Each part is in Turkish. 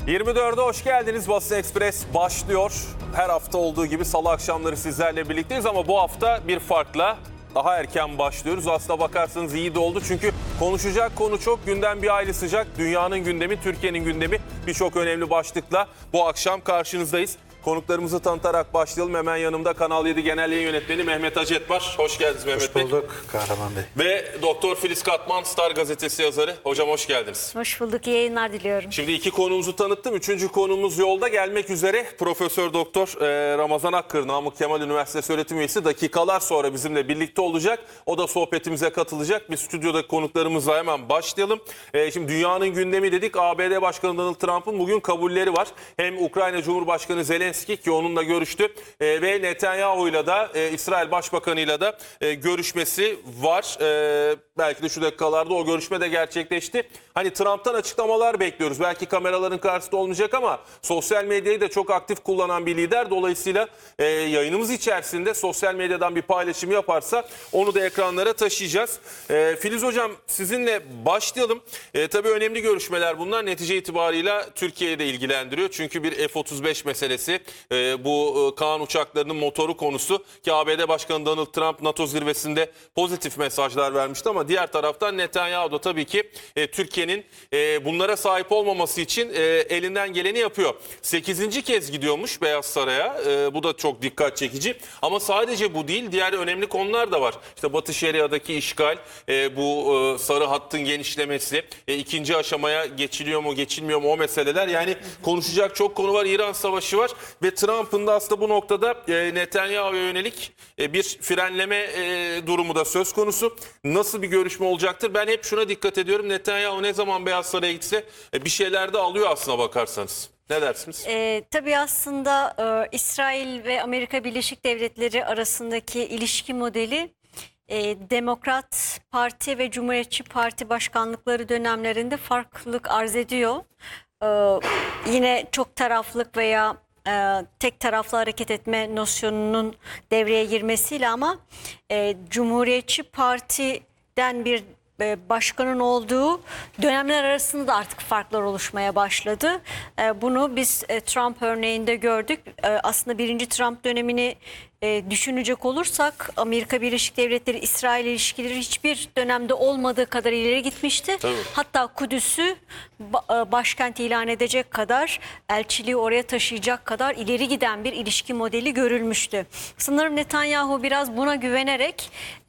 24'e hoş geldiniz. Basın Ekspres başlıyor. Her hafta olduğu gibi salı akşamları sizlerle birlikteyiz ama bu hafta bir farkla daha erken başlıyoruz. Aslına bakarsanız iyi de oldu çünkü konuşacak konu çok. Gündem bir hayli sıcak. Dünyanın gündemi, Türkiye'nin gündemi birçok önemli başlıkla bu akşam karşınızdayız. Konuklarımızı tanıtarak başlayalım. Hemen yanımda Kanal 7 Genel Yayın Yönetmeni Mehmet Acet var. Hoş geldiniz Mehmet Bey. Hoş bulduk Kahraman Bey. Ve Doktor Filiz Katman, Star Gazetesi yazarı. Hocam hoş geldiniz. Hoş bulduk, iyi yayınlar diliyorum. Şimdi iki konuğumuzu tanıttım. Üçüncü konuğumuz yolda gelmek üzere. Profesör Doktor Ramazan Akkır, Namık Kemal Üniversitesi öğretim üyesi dakikalar sonra bizimle birlikte olacak. O da sohbetimize katılacak. Biz stüdyodaki konuklarımızla hemen başlayalım. Şimdi dünyanın gündemi dedik. ABD Başkanı Donald Trump'ın bugün kabulleri var. Hem Ukrayna Cumhurbaşkanı Zelenski ki onunla görüştü ve Netanyahu'yla da İsrail Başbakanı'yla da görüşmesi var. Belki de şu dakikalarda o görüşme de gerçekleşti. Hani Trump'tan açıklamalar bekliyoruz. Belki kameraların karşısında olmayacak ama sosyal medyayı da çok aktif kullanan bir lider. Dolayısıyla yayınımız içerisinde sosyal medyadan bir paylaşım yaparsa onu da ekranlara taşıyacağız. Filiz Hocam sizinle başlayalım. Tabii önemli görüşmeler bunlar. Netice itibarıyla Türkiye'yi de ilgilendiriyor. Çünkü bir F-35 meselesi. Bu Kaan uçaklarının motoru konusu ki ABD Başkanı Donald Trump NATO zirvesinde pozitif mesajlar vermişti ama diğer taraftan Netanyahu da tabii ki Türkiye'nin bunlara sahip olmaması için elinden geleni yapıyor. 8. kez gidiyormuş Beyaz Saray'a. Bu da çok dikkat çekici. Ama sadece bu değil, diğer önemli konular da var. İşte Batı Şeria'daki işgal, bu sarı hattın genişlemesi, ikinci aşamaya geçiliyor mu, geçilmiyor mu o meseleler. Yani konuşacak çok konu var. İran Savaşı var ve Trump'ın da aslında bu noktada Netanyahu'ya yönelik bir frenleme durumu da söz konusu. Nasıl bir görüşme olacaktır? Ben hep şuna dikkat ediyorum. Netanyahu ne zaman Beyaz Saray'a gitse bir şeyler de alıyor aslına bakarsanız. Ne dersiniz? Tabii aslında İsrail ve Amerika Birleşik Devletleri arasındaki ilişki modeli Demokrat Parti ve Cumhuriyetçi Parti başkanlıkları dönemlerinde farklılık arz ediyor. Yine çok taraflık veya tek taraflı hareket etme nosyonunun devreye girmesiyle ama Cumhuriyetçi Parti'den bir başkanın olduğu dönemler arasında da artık farklar oluşmaya başladı. Bunu biz Trump örneğinde gördük. Aslında birinci Trump dönemini düşünecek olursak Amerika Birleşik Devletleri İsrail ilişkileri hiçbir dönemde olmadığı kadar ileri gitmişti. Tabii. Hatta Kudüs'ü başkent ilan edecek kadar, elçiliği oraya taşıyacak kadar ileri giden bir ilişki modeli görülmüştü. Sanırım Netanyahu biraz buna güvenerek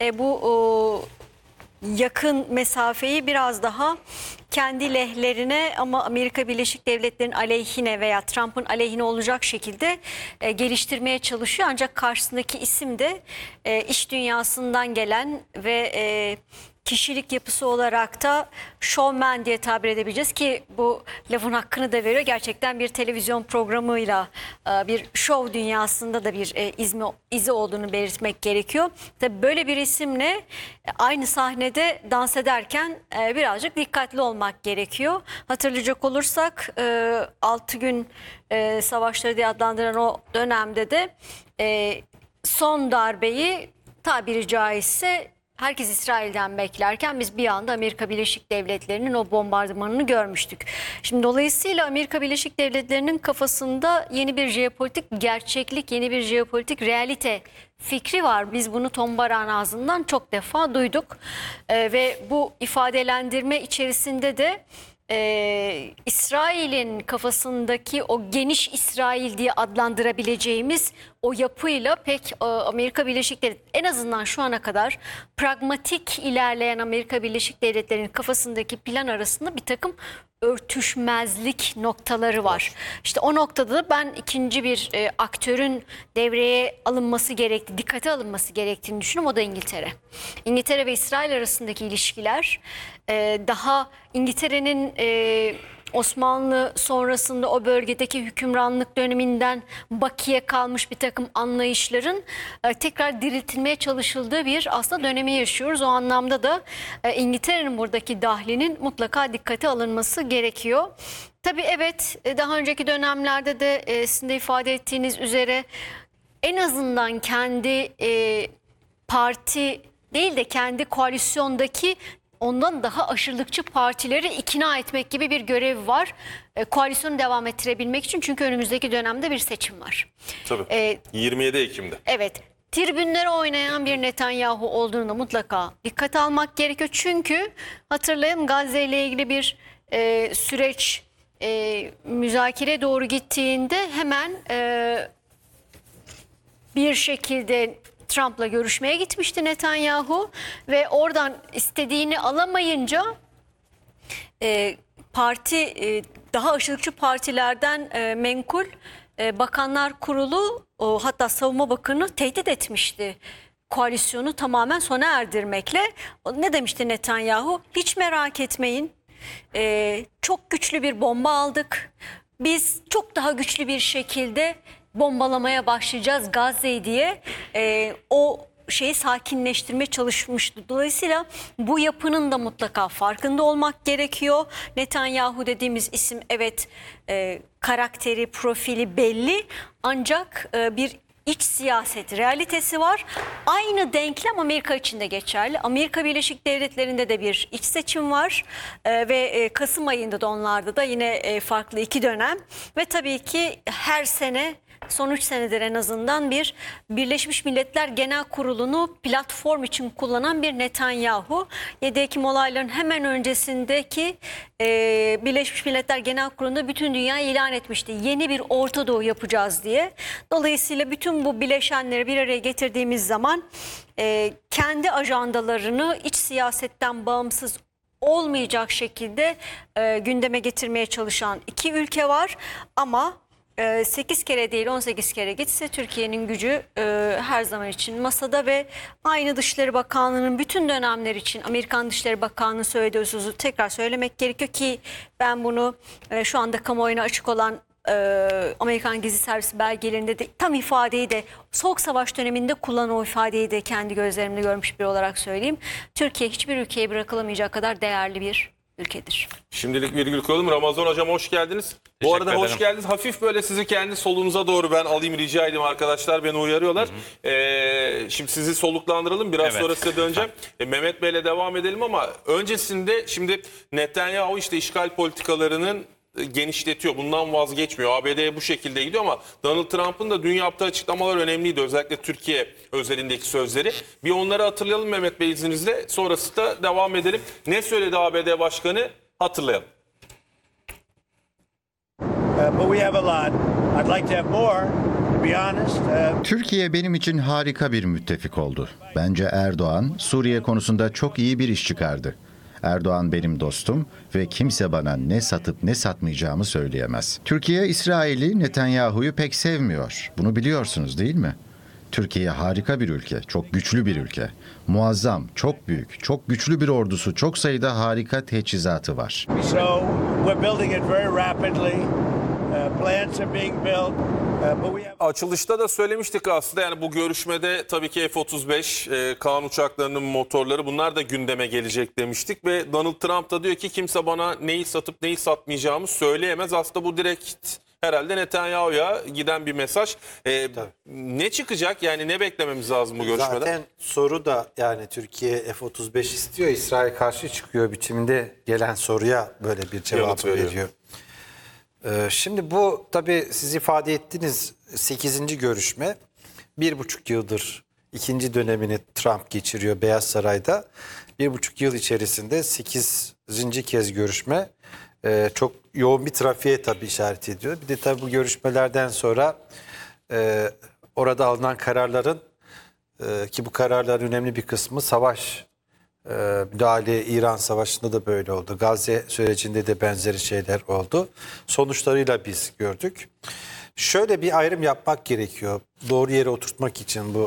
bu yakın mesafeyi biraz daha kendi lehlerine ama Amerika Birleşik Devletleri'nin aleyhine veya Trump'ın aleyhine olacak şekilde geliştirmeye çalışıyor. Ancak karşısındaki isim de iş dünyasından gelen ve kişilik yapısı olarak da showman diye tabir edebileceğiz ki bu lafın hakkını da veriyor. Gerçekten bir televizyon programıyla bir show dünyasında da bir izi olduğunu belirtmek gerekiyor. Tabii böyle bir isimle aynı sahnede dans ederken birazcık dikkatli olmak gerekiyor. Hatırlayacak olursak 6 gün savaşları diye adlandıran o dönemde de son darbeyi tabiri caizse herkes İsrail'den beklerken biz bir anda Amerika Birleşik Devletleri'nin o bombardımanını görmüştük. Şimdi dolayısıyla Amerika Birleşik Devletleri'nin kafasında yeni bir jeopolitik gerçeklik, yeni bir jeopolitik realite fikri var. Biz bunu Tom Barak'ın ağzından çok defa duyduk. Ve bu ifadelendirme içerisinde de İsrail'in kafasındaki o geniş İsrail diye adlandırabileceğimiz o yapıyla pek Amerika Birleşik Devletleri en azından şu ana kadar pragmatik ilerleyen Amerika Birleşik Devletleri'nin kafasındaki plan arasında bir takım örtüşmezlik noktaları var. İşte o noktada da ben ikinci bir aktörün devreye alınması gerektiği, dikkate alınması gerektiğini düşünüyorum. O da İngiltere. İngiltere ve İsrail arasındaki ilişkiler daha İngiltere'nin Osmanlı sonrasında o bölgedeki hükümranlık döneminden bakiye kalmış bir takım anlayışların tekrar diriltilmeye çalışıldığı bir aslında dönemi yaşıyoruz. O anlamda da İngiltere'nin buradaki dahlinin mutlaka dikkate alınması gerekiyor. Tabii evet, daha önceki dönemlerde de sizin de ifade ettiğiniz üzere en azından kendi parti değil de kendi koalisyondaki ondan daha aşırılıkçı partileri ikna etmek gibi bir görevi var. Koalisyonu devam ettirebilmek için, çünkü önümüzdeki dönemde bir seçim var. Tabii. 27 Ekim'de. Evet, tribünlere oynayan bir Netanyahu olduğunu da mutlaka dikkate almak gerekiyor. Çünkü hatırlayın, Gazze ile ilgili bir süreç müzakere doğru gittiğinde hemen bir şekilde Trump'la görüşmeye gitmişti Netanyahu ve oradan istediğini alamayınca daha aşırılıkçı partilerden menkul Bakanlar Kurulu, hatta Savunma Bakanı tehdit etmişti koalisyonu tamamen sona erdirmekle. Ne demişti Netanyahu? Hiç merak etmeyin, çok güçlü bir bomba aldık. Biz çok daha güçlü bir şekilde bombalamaya başlayacağız Gazze'yi diye o şeyi sakinleştirmeye çalışmıştı. Dolayısıyla bu yapının da mutlaka farkında olmak gerekiyor. Netanyahu dediğimiz isim, evet, karakteri, profili belli, ancak bir iç siyaset realitesi var. Aynı denklem Amerika için de geçerli. Amerika Birleşik Devletleri'nde de bir iç seçim var ve Kasım ayında da onlarda da yine farklı iki dönem ve tabii ki her sene, son 3 senedir en azından, bir Birleşmiş Milletler Genel Kurulu'nu platform için kullanan bir Netanyahu. 7 Ekim olaylarının hemen öncesindeki Birleşmiş Milletler Genel Kurulu'nda bütün dünya ilan etmişti. Yeni bir Orta Doğu yapacağız diye. Dolayısıyla bütün bu bileşenleri bir araya getirdiğimiz zaman kendi ajandalarını iç siyasetten bağımsız olmayacak şekilde gündeme getirmeye çalışan iki ülke var. Ama 8 kere değil 18 kere gitse Türkiye'nin gücü her zaman için masada ve aynı Dışişleri Bakanlığı'nın bütün dönemler için Amerikan Dışişleri Bakanlığı söylediği sözü tekrar söylemek gerekiyor ki ben bunu şu anda kamuoyuna açık olan Amerikan Gizli Servisi belgelerinde de tam ifadeyi de Soğuk Savaş döneminde kullanan o ifadeyi de kendi gözlerimle görmüş biri olarak söyleyeyim. Türkiye hiçbir ülkeye bırakılamayacak kadar değerli bir ülkedir. Şimdilik virgül koyalım. Ramazan Hocam hoş geldiniz. Bu arada hoş geldiniz. Hafif böyle sizi kendi solunuza doğru ben alayım, rica edeyim, arkadaşlar beni uyarıyorlar. Şimdi sizi soluklandıralım. Biraz sonra size döneceğim. Mehmet Bey'le devam edelim ama öncesinde şimdi Netanyahu işte işgal politikalarının genişletiyor. Bundan vazgeçmiyor. ABD'ye bu şekilde gidiyor ama Donald Trump'ın da dün yaptığı açıklamalar önemliydi. Özellikle Türkiye özelindeki sözleri. Bir onları hatırlayalım Mehmet Bey izninizle. Sonrası da devam edelim. Ne söyledi ABD Başkanı? Hatırlayalım. But we have a lot. I'd like to have more, to be honest. Türkiye benim için harika bir müttefik oldu. Bence Erdoğan Suriye konusunda çok iyi bir iş çıkardı. Erdoğan benim dostum ve kimse bana ne satıp ne satmayacağımı söyleyemez. Türkiye, İsrail'i, Netanyahu'yu pek sevmiyor. Bunu biliyorsunuz değil mi? Türkiye harika bir ülke, çok güçlü bir ülke. Muazzam, çok büyük, çok güçlü bir ordusu, çok sayıda harika teçhizatı var. So we're building it very rapidly. Plants are being built. But we have... Açılışta da söylemiştik aslında, yani bu görüşmede tabii ki F-35, Kaan uçaklarının motorları, bunlar da gündeme gelecek demiştik ve Donald Trump da diyor ki kimse bana neyi satıp neyi satmayacağımı söyleyemez. Aslında bu direkt herhalde Netanyahu'ya giden bir mesaj. Ne çıkacak, yani ne beklememiz lazım bu görüşmeden? Zaten soru da, yani Türkiye F-35 istiyor, İsrail karşı çıkıyor biçiminde gelen soruya böyle bir cevap veriyor. Şimdi bu tabii siz ifade ettiniz, 8. görüşme. 1,5 yıldır ikinci dönemini Trump geçiriyor Beyaz Saray'da. 1,5 yıl içerisinde 8. kez görüşme. Çok yoğun bir trafiğe tabii işaret ediyor. Bir de tabii bu görüşmelerden sonra orada alınan kararların ki bu kararların önemli bir kısmı savaş müdahale, İran Savaşı'nda da böyle oldu. Gazze sürecinde de benzeri şeyler oldu. Sonuçlarıyla biz gördük. Şöyle bir ayrım yapmak gerekiyor. Doğru yere oturtmak için bu